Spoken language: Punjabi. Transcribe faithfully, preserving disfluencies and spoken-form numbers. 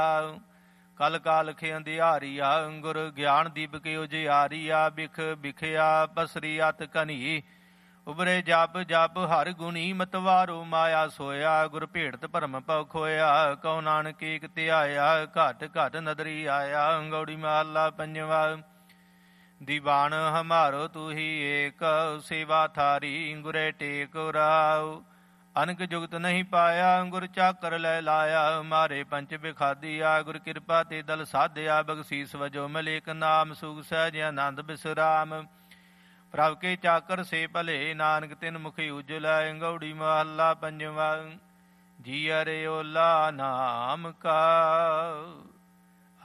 ਕਲ ਕਾਲਖ ਅੰਧਿਆਰੀਆ ਗੁਰ ਗਿਆਨ ਦੀਪਕ ਉਜਿਆਰੀਆ ਬਿਖ ਬਿਖਿਆ ਬਸਰੀ ਅਤ ਕਨੀ ਉਬਰੇ ਜਪ ਜਪ ਹਰ ਗੁਣੀ ਮਤਵਾਰੋ ਮਾਇਆ ਸੋਇਆ ਗੁਰ ਭੇੜਤ ਭਰਮ ਪਉ ਖੋਇਆ ਕਉ ਨਾਨਕ ਏਕ ਧਿਆਇਆ ਘਟ ਘਟ ਨਦਰੀ ਆਇਆ ਗੌੜੀ ਮਹੱਲਾ ਪੰਜਵਾ ਦੀਵਾਨ ਹਮਾਰੋ ਤੂ ਹੀ ਏਕ ਸੇਵਾ ਥਾਰੀ ਗੁਰੇ ਟੇਕ ਰਾਉ ਅਨਕ ਜੁਗਤ ਨਹੀਂ ਪਾਇਆ ਗੁਰ ਚਾਕਰ ਲੈ ਲਾਇਆ ਮਾਰੇ ਪੰਚ ਬਿਖਾਦੀਆ ਗੁਰ ਕਿਰਪਾ ਤੇ ਦਲ ਸਾਧਿਆ ਬਖਸ਼ੀਸ ਵਜੋ ਮਲੇਕ ਨਾਮ ਸੁਖ ਸਹਿਜ ਆਨੰਦ ਬਿਸਰਾਮ ਪ੍ਰਭ ਕੇ ਚਾਕਰ ਸੇ ਭਲੇ ਨਾਨਕ ਤਿਨ ਮੁਖੀ ਉਜਲੈ ਗੌੜੀ ਮਹੱਲਾ ਪੰਜਵਾ ਜੀ ਅਰੇ ਓਲਾ ਨਾਮ ਕਾ।